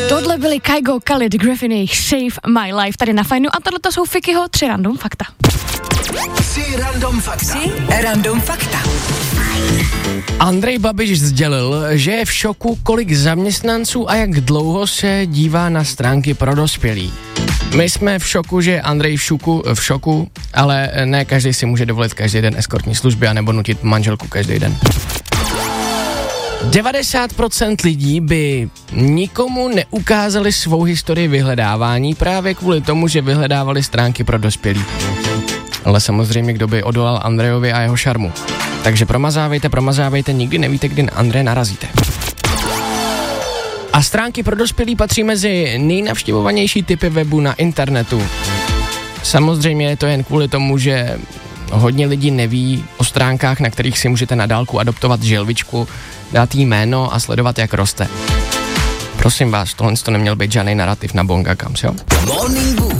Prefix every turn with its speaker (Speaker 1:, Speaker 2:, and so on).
Speaker 1: Tohle byly Kygo, Khalid, Griffin, jejich Save My Life tady na Fajnu a tohle jsou Fikyho 3 random fakta.
Speaker 2: 3 random fakta.
Speaker 3: Andrej Babiš sdělil, že je v šoku, kolik zaměstnanců a jak dlouho se dívá na stránky pro dospělí. My jsme v šoku, že Andrej v šoku, ale ne každý si může dovolit každý den eskortní služby anebo nutit manželku každý den. 90% lidí by nikomu neukázali svou historii vyhledávání právě kvůli tomu, že vyhledávali stránky pro dospělí. Ale samozřejmě, kdo by odolal Andrejovi a jeho šarmu. Takže promazávejte, nikdy nevíte, kdy na Andreje narazíte. A stránky pro dospělí patří mezi nejnavštěvovanější typy webu na internetu. Samozřejmě je to jen kvůli tomu, že hodně lidí neví o stránkách, na kterých si můžete na dálku adoptovat želvičku, dát jí jméno a sledovat, jak roste. Prosím vás, tohle to neměl být žádný narrativ na Bonga Kams, jo?